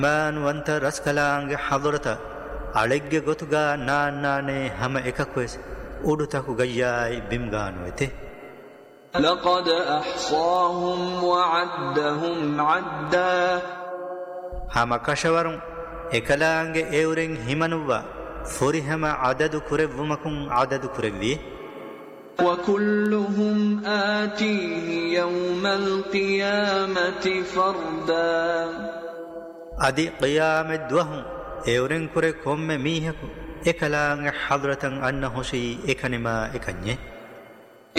مان وانت رسكلانگ حضرتا عليگ گوتگا ناناني هم اككويس اودتاكو گياي بمغانويته لقد احصاهم وعدهم عدا هم كشورون اكلانگ ايورين همنوا فرهم عدد كربمكم عدد كربي وكلهم آتيه يوم القيامة فردا ادي قيام الدوهم ايورين كره كوم ميهكو اكلانگ حضرتن انه شي اكنما اكنيه